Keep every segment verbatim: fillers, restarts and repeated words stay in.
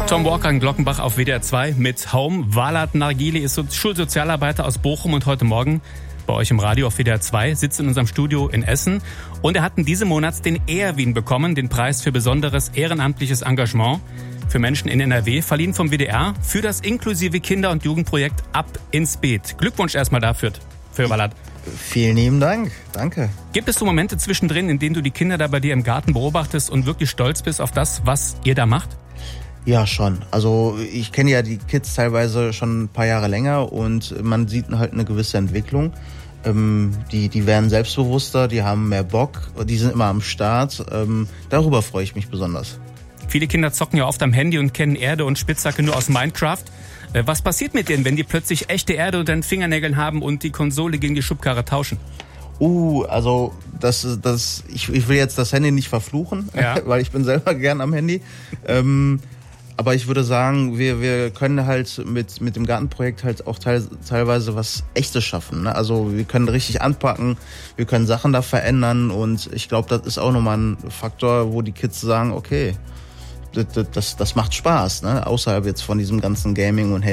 Tom Walker in Glockenbach auf W D R zwei mit Home. Valat Nargili ist Schulsozialarbeiter aus Bochum und heute Morgen bei euch im Radio auf W D R zwei, sitzt in unserem Studio in Essen. Und er hat in diesem Monat den Ehrwin bekommen, den Preis für besonderes ehrenamtliches Engagement für Menschen in N R W, verliehen vom W D R für das inklusive Kinder- und Jugendprojekt Ab ins Beet. Glückwunsch erstmal dafür, für Valat. Vielen lieben Dank, danke. Gibt es so Momente zwischendrin, in denen du die Kinder da bei dir im Garten beobachtest und wirklich stolz bist auf das, was ihr da macht? Ja, schon. Also ich kenne ja die Kids teilweise schon ein paar Jahre länger und man sieht halt eine gewisse Entwicklung. Ähm, die, die werden selbstbewusster, die haben mehr Bock, die sind immer am Start. Ähm, darüber freue ich mich besonders. Viele Kinder zocken ja oft am Handy und kennen Erde und Spitzhacke nur aus Minecraft. Was passiert mit denen, wenn die plötzlich echte Erde unter den Fingernägeln haben und die Konsole gegen die Schubkarre tauschen? Uh, also das, das, ich, ich will jetzt das Handy nicht verfluchen, ja. Weil ich bin selber gern am Handy. Ähm, aber ich würde sagen, wir, wir können halt mit, mit dem Gartenprojekt halt auch teil, teilweise was Echtes schaffen. Ne? Also wir können richtig anpacken, wir können Sachen da verändern und ich glaube, das ist auch nochmal ein Faktor, wo die Kids sagen, okay, das, das, das macht Spaß, ne? Außerhalb jetzt von diesem ganzen Gaming- und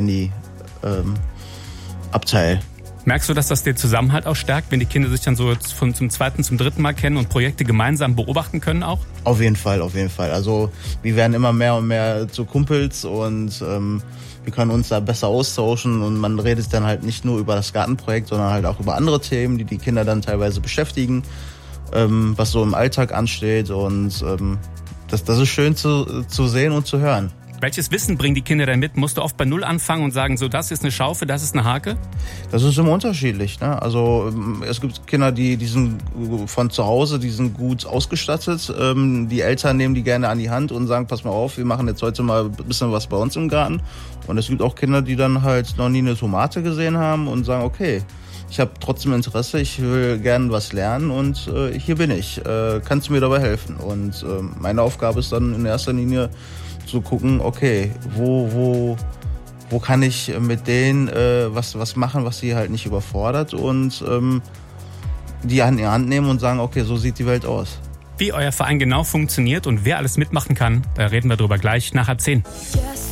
Handy-Abteil. Ähm, Merkst du, dass das den Zusammenhalt auch stärkt, wenn die Kinder sich dann so von zum zweiten, zum dritten Mal kennen und Projekte gemeinsam beobachten können auch? Auf jeden Fall, auf jeden Fall. Also wir werden immer mehr und mehr zu Kumpels und ähm, wir können uns da besser austauschen und man redet dann halt nicht nur über das Gartenprojekt, sondern halt auch über andere Themen, die die Kinder dann teilweise beschäftigen, ähm, was so im Alltag ansteht und ähm, das, das ist schön zu, zu sehen und zu hören. Welches Wissen bringen die Kinder denn mit? Musst du oft bei Null anfangen und sagen, so das ist eine Schaufel, das ist eine Hake? Das ist immer unterschiedlich. Ne? Also es gibt Kinder, die, die sind von zu Hause, die sind gut ausgestattet. Ähm, die Eltern nehmen die gerne an die Hand und sagen, pass mal auf, wir machen jetzt heute mal ein bisschen was bei uns im Garten. Und es gibt auch Kinder, die dann halt noch nie eine Tomate gesehen haben und sagen, okay, ich habe trotzdem Interesse, ich will gerne was lernen und äh, hier bin ich. Äh, kannst du mir dabei helfen? Und äh, meine Aufgabe ist dann in erster Linie zu gucken, okay, wo, wo, wo kann ich mit denen äh, was, was machen, was sie halt nicht überfordert und ähm, die an die Hand nehmen und sagen, okay, so sieht die Welt aus. Wie euer Verein genau funktioniert und wer alles mitmachen kann, da reden wir drüber gleich nach halb zehn. Yes.